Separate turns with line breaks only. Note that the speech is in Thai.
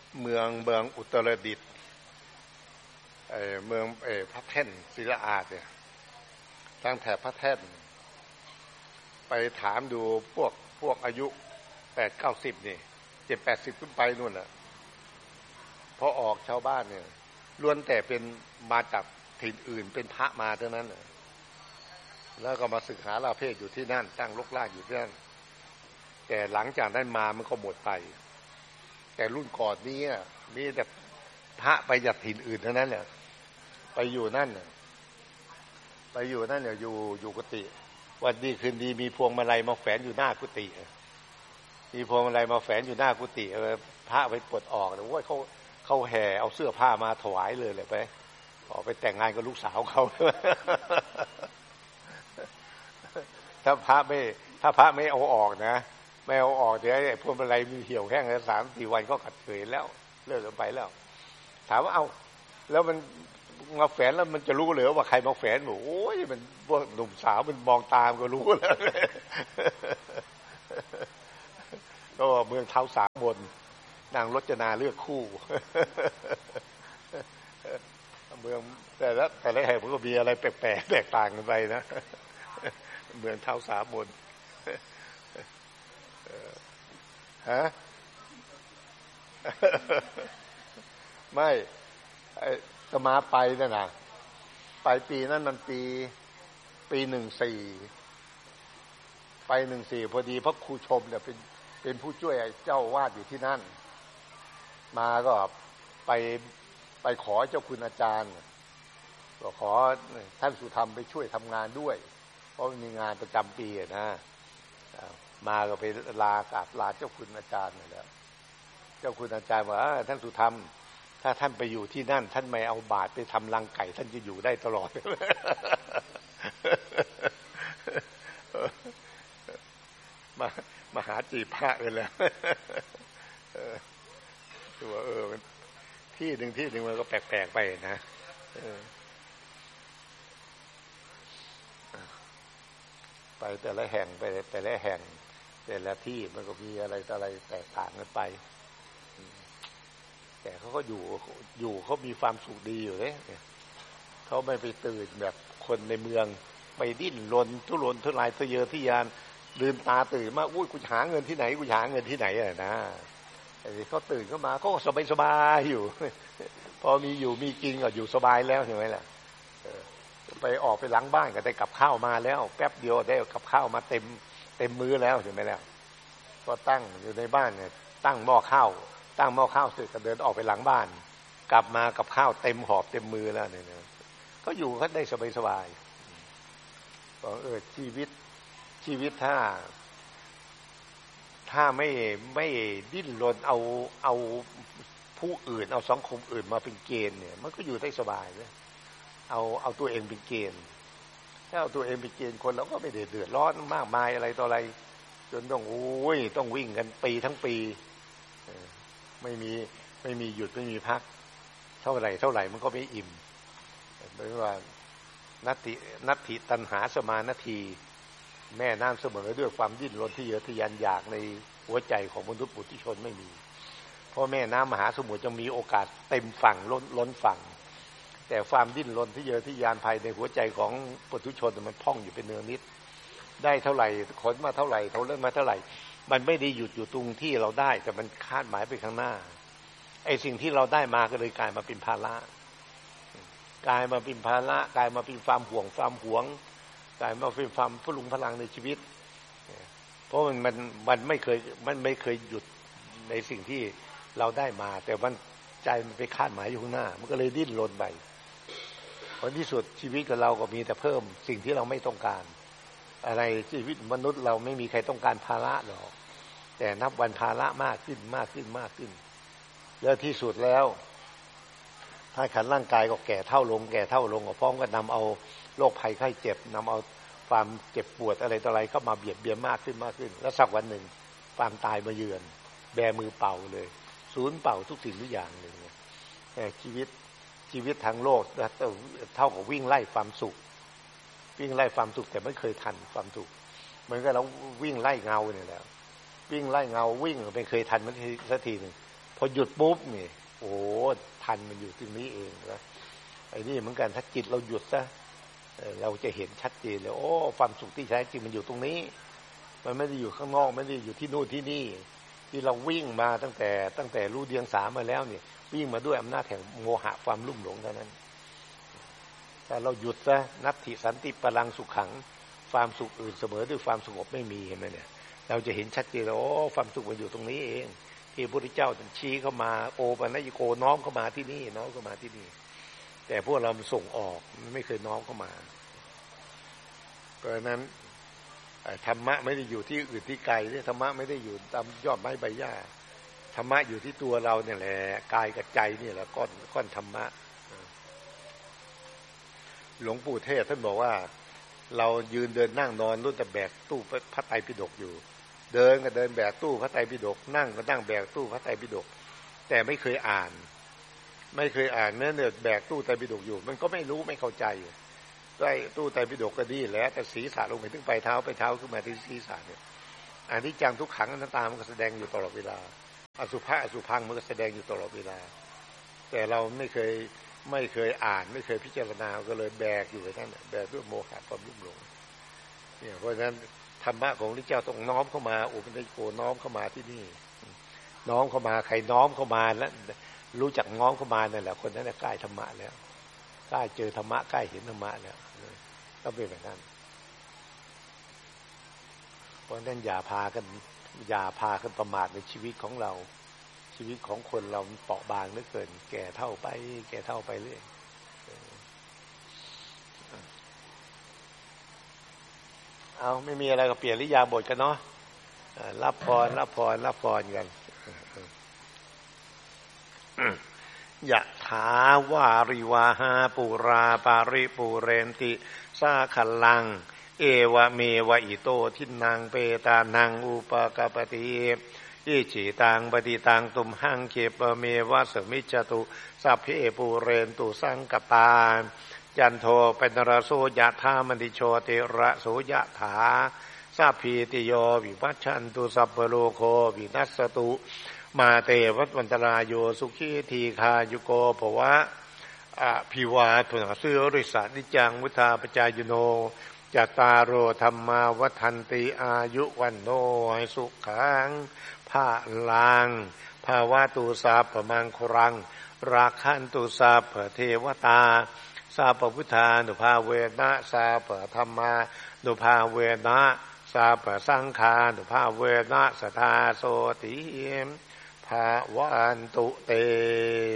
เมืองอุตรดิตถ์เมืองพระแท่นศิลาอาสเนี่ยตั้งแถบพระแท่นไปถามดูพวกอายุ80-90นี่70-80ขึ้นไปนู่นน่ะพอออกชาวบ้านเนี่ยล้วนแต่เป็นมาจากถิ่นอื่นเป็นพระมาเท่านั้นน่ะแล้วก็มาศึกษาลาเพศอยู่ที่นั่นตั้งรกรากอยู่ที่นั่นแต่หลังจากนั้นมามันก็หมดไปแต่รุ่นก่อนนี้มีแต่พระไปจากถิ่นอื่นเท่านั้นแหละไปอยู่นั่นเนี่ยอยู่กุฏิวันดีคืนดีมีพวงมาลัยมาแฝนอยู่หน้ากุฏิมีพวงมาลัยมาแฝนอยู่หน้ากุฏิพระไปปลดออกโอ้ยเขาแห่เอาเสื้อผ้ามาถวายเลยไปออกไปแต่งงานกับลูกสาวเขาถ้าพระไม่เอาออกนะไม่เอาออกเดี๋ยวไอ้พวงมาลัยมีเหี่ยวแห้งแล้ว3-4 วันก็กัดเกยแล้วเลิกกันไปแล้วถามว่าเอาแล้วมันมาแฝนแล้วมันจะรู้เลยว่าใครมาแฝนบอกโอ้ยมันพวกหนุ่มสาวมันมองตามก็รู้แล้วก็เมืองเท้าสามบนนางรจนาเลือกคู่เมืองแต่ละแห่งมันก็มีอะไรแปลกๆแตกต่างกันไปนะเมืองเท้าสามบนฮะไม่สมาไปนั่นนะไปปีนั้นมันปี14ไป14พอดีพระครูชมเนี่ยเป็นผู้ช่วยเจ้าวาดอยู่ที่นั่นมาก็ไปขอเจ้าคุณอาจารย์ก็ขอท่านสุธรรมไปช่วยทำงานด้วยเพราะมีงานประจำปีนะมาก็ไปลากราบลาเจ้าคุณอาจารย์นี่แหละเจ้าคุณอาจารย์ว่าท่านสุธรรมถ้าท่านไปอยู่ที่นั่นท่านไม่เอาบาตรไปทำรังไก่ท่านจะอยู่ได้ตลอดมาหาจีบพระเลยแหละตัวที่หนึ่งมันก็แปลกๆไปนะไปแต่ละแห่งไปแต่ละแห่งแต่ละที่มันก็มีอะไรต่ออะไรแตกต่างกันไปแต่เขาก็อยู่เขามีความสุขดีอยู่เลยเขาไม่ไปตื่นแบบคนในเมืองไปดิ้นรนทุรนทุรายทะเยอทะยานลืมตาตื่นมาอุ้ยกูหาเงินที่ไหนนะไอ้เขาตื่นเข้ามาเขาก็สบายอยู่พอมีอยู่มีกินก็อยู่สบายแล้วใช่ไหมล่ะไปออกไปหลังบ้านก็ได้กับข้าวมาแล้วแป๊บเดียวได้กับข้าวมาเต็มมื้อแล้วใช่ไหมล่ะก็ตั้งอยู่ในบ้านเนี่ยตั้งหม้อข้าวเสร็จก็เดินออกไปหลังบ้านกลับมากับข้าวเต็มหอบเต็มมือแล้วเนี่ยก็อยู่ก็ได้สบายชีวิตถ้าไม่ดิ้นรนเอาผู้อื่นเอาสังคมอื่นมาเป็นเกณฑ์เนี่ยมันก็อยู่ได้สบายเลยเอาตัวเองเป็นเกณฑ์ถ้าเอาตัวเองเป็นเกณฑ์คนเราก็ไม่ได้เดือดร้อนมากมายอะไรต่ออะไรจนต้องต้องวิ่งกันปีทั้งปีไม่มีหยุดไม่มีพักเท่าไหร่มันก็ไม่อิ่มเพราะว่านัตถิตัณหาสมานาทีแม่น้ำเสมอด้วยความดิ้นรนที่เยอะทะยานอยากในหัวใจของมนุษย์ปุถุชนไม่มีเพราะแม่น้ำมหาสมุทรจะมีโอกาสเต็มฝั่งล้นฝั่งแต่ความดิ้นรนที่เยอะทะยานภายในหัวใจของปุถุชนมันพ่องอยู่เป็นเนืองนิดได้เท่าไหร่ขนมาเท่าไหร่เขาเล่นมาเท่าไหร่มันไม่ได้หยุดอยู่ตรงที่เราได้แต่มันคาดหมายไปข้างหน้าไอ้สิ่งที่เราได้มาก็เลยกลายมาเป็นภาระกลายมาเป็นความห่วงกลายมาเป็นความพลุงพลังในชีวิตเพราะมันไม่เคยหยุดในสิ่งที่เราได้มาแต่มันใจมันไปคาดหมายอยู่ข้างหน้ามันก็เลยดิ้นรนไปผลที่สุดชีวิตของเราก็มีแต่เพิ่มสิ่งที่เราไม่ต้องการอะไรชีวิตมนุษย์เราไม่มีใครต้องการภาระหรอกแต่นับวันภาระมากขึ้นแล้วที่สุดแล้วถ้าขันร่างกายก็แก่เท่าลงก็พร้อมก็นำเอาโรคภัยไข้เจ็บนำเอาความเจ็บปวดอะไรต่ออะไรเข้ามาเบียดเบียนมากขึ้นแล้วสักวันหนึ่งความตายมาเยือนแบมือเป่าเลยศูนย์เป่าทุกสิ่งทุกอย่างเลยแต่ชีวิตทางโลกเท่ากับวิ่งไล่ความสุขแต่ไม่เคยทันความสุขเหมือนกับเราวิ่งไล่เงาเนี่ยแหละวิ่งไล่เงาวิ่งไม่เคยทันมันสักทีนึงพอหยุดปุ๊บนี่โอ้ทันมันอยู่ตรงนี้เองนะไอ้นี่เหมือนกันถ้าจิตเราหยุดซะเราจะเห็นชัดเจนเลยโอ้ความสุขที่แท้จริงมันอยู่ตรงนี้มันไม่ได้อยู่ข้างนอกไม่ได้อยู่ที่นู่นที่นี่ที่เราวิ่งมาตั้งแต่รู้เดียงสามาแล้วเนี่ยวิ่งมาด้วยอำนาจแห่งโมหะความลุ่มหลงเท่านั้นถ้าเราหยุดซะนัตถิสันติพลังสุขขังความสุขอื่นเสมอด้วยความสงบไม่มีเห็นไหมเนี่ยเราจะเห็นชัดเจนโอ้ความสุขมันอยู่ตรงนี้เองที่พระพุทธเจ้าชี้เข้ามาโอปัญญิโกน้อมเข้ามาที่นี่น้อมเข้ามาที่นี่แต่พวกเราส่งออกไม่เคยน้อมเข้ามาเพราะฉะนั้นธรรมะไม่ได้อยู่ที่อื่นที่ไกลเนี่ยธรรมะไม่ได้อยู่ตามยอดไม้ใบหญ้าธรรมะอยู่ที่ตัวเราเนี่ยแหละกายกับใจนี่แหละก้อนธรรมะหลวงปู่เทศท่านบอกว่าเรายืนเดินนั่งนอนรู้แต่แบกตู้พระไตรปิฎกอยู่เดินก็เดินแบกตู้พระไตรปิฎกนั่งก็นั่งแบกตู้พระไตรปิฎกแต่ไม่เคยอ่านแม้เนี่ยแบกตู้ไตรปิฎกอยู่มันก็ไม่รู้ไม่เข้าใจได้ตู้ไตรปิฎกก็ดีแล้วแต่ศีรษะลงไปถึงปลายเท้าขึ้นมาที่ศีรษะเนี่ยอันนี้จังทุกขังอนัตตามันก็แสดงอยู่ตลอดเวลาอสุภะอสุภังมันก็แสดงอยู่ตลอดเวลาแต่เราไม่เคยอ่านไม่เคยพิจารณาก็เลยแบกอยู่ไว้นั่นแบกด้วยโมหะความลุ่มหลงเนี่ยเพราะฉะนั้นธรรมะของพระเจ้าต้องน้อมเข้ามาโอปัญญิโกน้อมเข้ามาที่นี่น้อมเข้ามาใครน้อมเข้ามาแล้วรู้จักน้อมเข้ามานั่นแหละคนนั้นใกล้ธรรมะแล้วใกล้เจอธรรมะใกล้เห็นธรรมะแล้วต้องเป็นแบบนั้นเพราะฉะนั้นอย่าพากันประมาทในชีวิตของเราชีวิตของคนเราเปราะบางเหลือเกินแก่เท่าไปเรื่อยเอาไม่มีอะไรก็เปลี่ยนริยาบทกันเนาะรับพรกันยะถาวาริวาหาปุราปาริปุเรนติสาคัลลังเอวะเมวะอิโตทินังเปตานังอุปกปติอิจิตังปฏิตังตุมหังเขปเมวะสมิจจตุสัพเพปุเรนตุสังกปาจันโทปนรโสยะธามณิโชติระโสยะถาสัพพิติโยวิวัชชันตุสัพพโลโควินัสสตุมาเตวัตวันตรายโยสุขีทีคายุโกภวะอภิวาทนาสิริสานิจังวุธาปจายโนจัตตารโอธรรมาวัฏันติอายุวันโนสุขังภาลังภาวะตุสัพพมังครังราคันตุสัพพเทวตาสัพพพุทธานุภาเวนะสัพพธรรมานุภาเวนะสัพพสังฆานุภาเวนะสัทธาโสติภาวันตุเต